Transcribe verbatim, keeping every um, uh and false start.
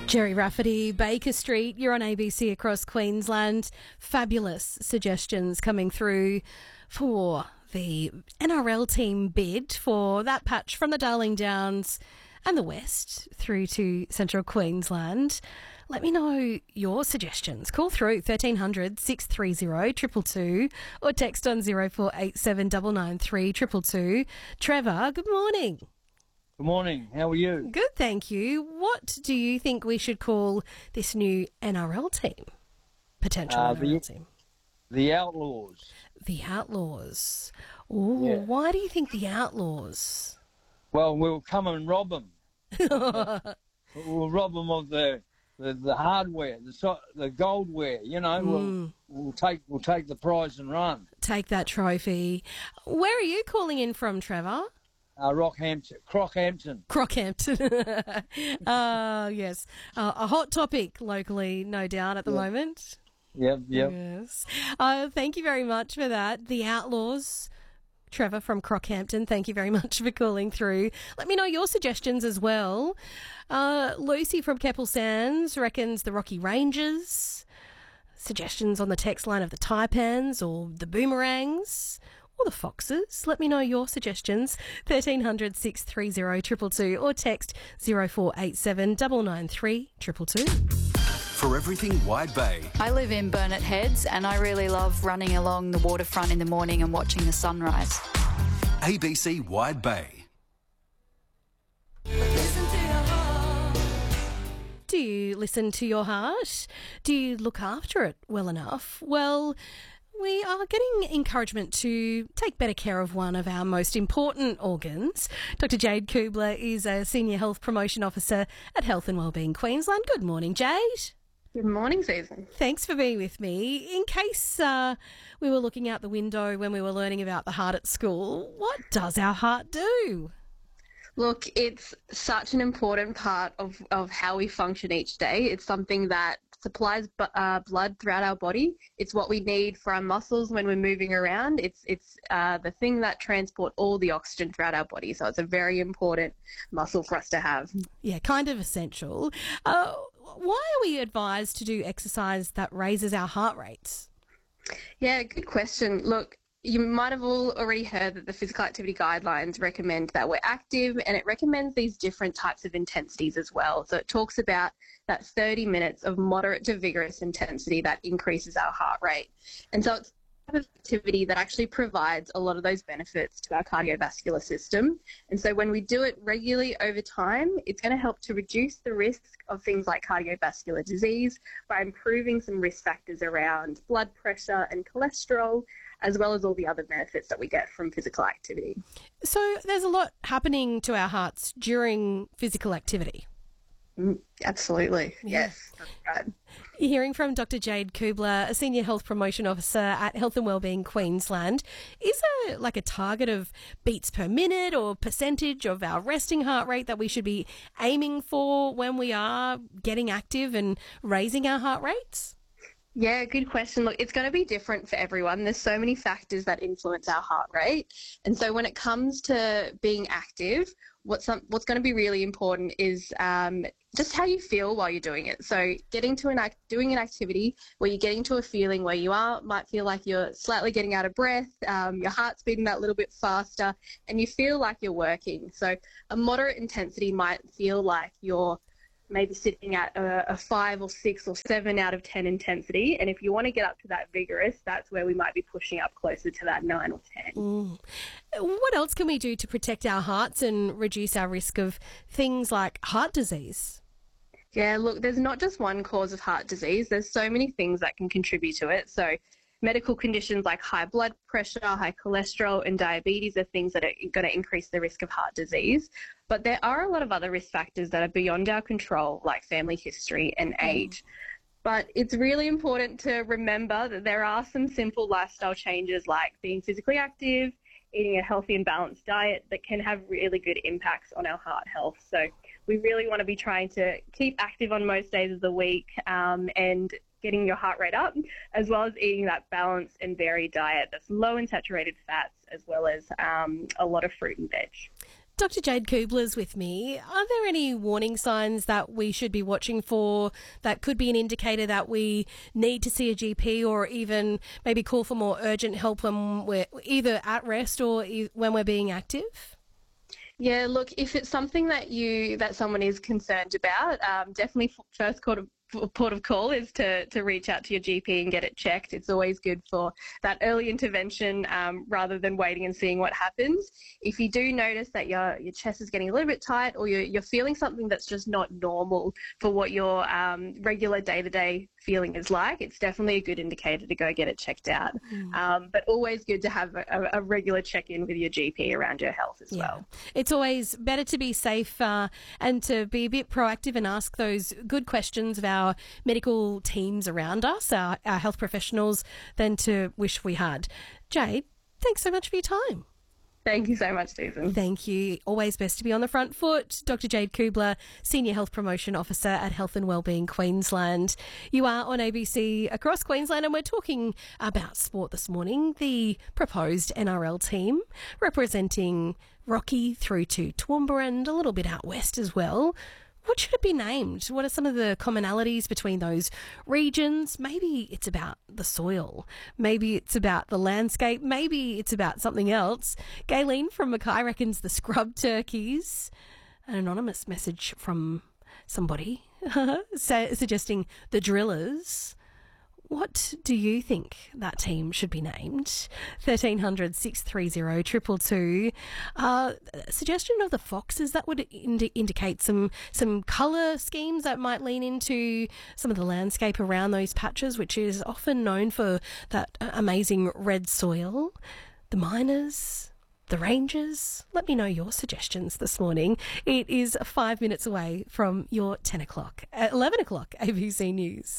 Jerry Rafferty, Baker Street, you're on A B C across Queensland. Fabulous suggestions coming through for the N R L team bid for that patch from the Darling Downs and the West through to Central Queensland. Let me know your suggestions. Call through thirteen hundred, six three zero, two two two or text on zero four eight seven nine nine three, two two two. Trevor, good morning. Good morning. How are you? Good, thank you. What do you think we should call this new N R L team? Potential Uh, N R L the- team. The Outlaws. The Outlaws. Oh, Yeah. why do you think the Outlaws? Well, we'll come and rob them. We'll rob them of the the, the hardware, the so, the goldware. You know, Mm. we'll we'll take we'll take the prize and run. Take that trophy. Where are you calling in from, Trevor? Uh, Rockhampton, Crockhampton. Crockhampton. Ah, yes. Uh, a hot topic locally, no doubt, at the Yeah. moment. Yep, yep. Yes. Uh, thank you very much for that. The Outlaws. Trevor from Crockhampton, thank you very much for calling through. Let me know your suggestions as well. Uh, Lucy from Keppel Sands reckons the Rocky Rangers. Suggestions on the text line of the Taipans or the Boomerangs or the Foxes. Let me know your suggestions. thirteen hundred, six three zero, two two two or text zero four eight seven nine nine three, two two two. For everything Wide Bay. I live in Burnett Heads and I really love running along the waterfront in the morning and watching the sunrise. A B C Wide Bay. Do you listen to your heart? Do you look after it well enough? Well, we are getting encouragement to take better care of one of our most important organs. Doctor Jade Kubler is a Senior Health Promotion Officer at Health and Wellbeing Queensland. Good morning, Jade. Good morning, Susan. Thanks for being with me. In case uh, we were looking out the window when we were learning about the heart at school, what does our heart do? Look, it's such an important part of, of how we function each day. It's something that supplies bu- uh, blood throughout our body. It's what we need for our muscles when we're moving around. It's it's uh, the thing that transports all the oxygen throughout our body. So it's a very important muscle for us to have. Yeah, kind of essential. Uh, why are we advised to do exercise that raises our heart rates? Yeah, good question. Look, you might have all already heard that the physical activity guidelines recommend that we're active, and it recommends these different types of intensities as well. So it talks about that thirty minutes of moderate to vigorous intensity that increases our heart rate. And so it's a type of activity that actually provides a lot of those benefits to our cardiovascular system. And so when we do it regularly over time, it's going to help to reduce the risk of things like cardiovascular disease by improving some risk factors around blood pressure and cholesterol, as well as all the other benefits that we get from physical activity. So there's a lot happening to our hearts during physical activity. Mm, absolutely. Yeah. Yes, that's right. You're hearing from Doctor Jade Kubler, a Senior Health Promotion Officer at Health and Wellbeing Queensland. Is there like a target of beats per minute or percentage of our resting heart rate that we should be aiming for when we are getting active and raising our heart rates? Yeah, good question. Look, it's going to be different for everyone. There's so many factors that influence our heart rate. And so when it comes to being active, what's some, what's going to be really important is um, just how you feel while you're doing it. So getting to an act, doing an activity where you're getting to a feeling where you are might feel like you're slightly getting out of breath, um, your heart's beating that little bit faster, and you feel like you're working. So a moderate intensity might feel like you're maybe sitting at a, a five or six or seven out of ten intensity. And if you want to get up to that vigorous, that's where we might be pushing up closer to that nine or ten. Mm. What else can we do to protect our hearts and reduce our risk of things like heart disease? Yeah, look, there's not just one cause of heart disease. There's so many things that can contribute to it. So medical conditions like high blood pressure, high cholesterol and diabetes are things that are going to increase the risk of heart disease. But there are a lot of other risk factors that are beyond our control, like family history and age. Mm. But it's really important to remember that there are some simple lifestyle changes like being physically active, eating a healthy and balanced diet that can have really good impacts on our heart health. So we really want to be trying to keep active on most days of the week um, and getting your heart rate up, as well as eating that balanced and varied diet that's low in saturated fats, as well as um, a lot of fruit and veg. Doctor Jade Kubler's with me. Are there any warning signs that we should be watching for that could be an indicator that we need to see a G P or even maybe call for more urgent help when we're either at rest or e- when we're being active? Yeah, look, if it's something that you that someone is concerned about, um, definitely f- first port of, port of call is to to reach out to your G P and get it checked. It's always good for that early intervention um, rather than waiting and seeing what happens. If you do notice that your your chest is getting a little bit tight or you're, you're feeling something that's just not normal for what your um, regular day-to-day feeling is like, it's definitely a good indicator to go get it checked out. Mm. Um, but always good to have a, a regular check-in with your G P around your health as yeah. well. It's always better to be safe uh, and to be a bit proactive and ask those good questions of our medical teams around us, our, our health professionals, than to wish we had. Jade, thanks so much for your time. Thank you so much, Susan. Thank you. Always best to be on the front foot. Doctor Jade Kubler, Senior Health Promotion Officer at Health and Wellbeing Queensland. You are on A B C across Queensland and we're talking about sport this morning. The proposed N R L team representing Rocky through to Toowoomba and a little bit out west as well. What should it be named? What are some of the commonalities between those regions? Maybe it's about the soil. Maybe it's about the landscape. Maybe it's about something else. Gayleen from Mackay reckons the scrub turkeys. An anonymous message from somebody suggesting the drillers. What do you think that team should be named? thirteen hundred, six three zero, two two two. Uh, suggestion of the foxes, that would indi- indicate some, some colour schemes that might lean into some of the landscape around those patches, which is often known for that amazing red soil. The miners, the rangers. Let me know your suggestions this morning. It is five minutes away from your ten o'clock, eleven o'clock A B C News.